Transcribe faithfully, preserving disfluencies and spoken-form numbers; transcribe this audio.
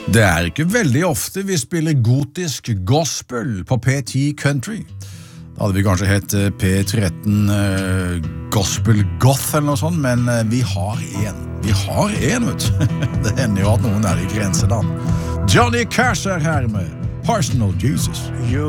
Det er ikke veldig ofte vi spiller gotisk gospel på P ti Country. Da hadde vi kanskje hett P tretten uh, Gospel Goth eller noe sånt, men uh, vi har en. Vi har en, vet du. Det hender jo at noen er i grenseland. Johnny Cash er her med Personal Jesus. You